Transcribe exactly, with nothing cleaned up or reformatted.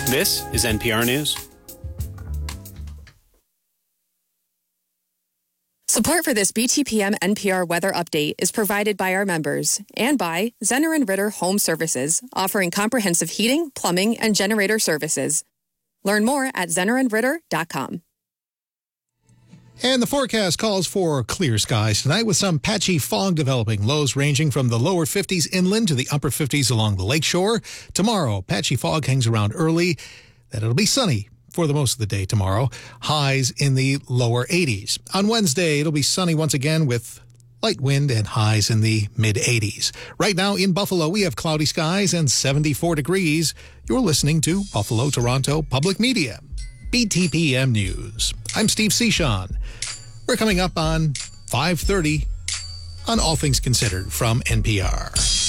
This is N P R News. Support for this B T P M N P R weather update is provided by our members and by Zenner and Ritter Home Services, offering comprehensive heating, plumbing, and generator services. Learn more at zenner and ritter dot com. And the forecast calls for clear skies tonight with some patchy fog developing, lows ranging from the lower fifties inland to the upper fifties along the lakeshore. Tomorrow, patchy fog hangs around early. Then it'll be sunny for the most of the day tomorrow. Highs in the lower eighties. On Wednesday, it'll be sunny once again with light wind and highs in the mid-eighties. Right now in Buffalo, we have cloudy skies and seventy-four degrees. You're listening to Buffalo Toronto Public Media. B T P M News. I'm Steve Cichon. We're coming up on five thirty on All Things Considered from N P R.